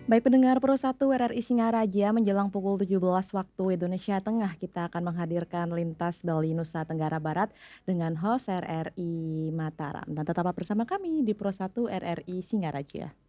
Baik pendengar Pro 1 RRI Singaraja menjelang pukul 17 waktu Indonesia Tengah kita akan menghadirkan lintas Bali Nusa Tenggara Barat dengan host RRI Mataram dan tetaplah bersama kami di Pro 1 RRI Singaraja.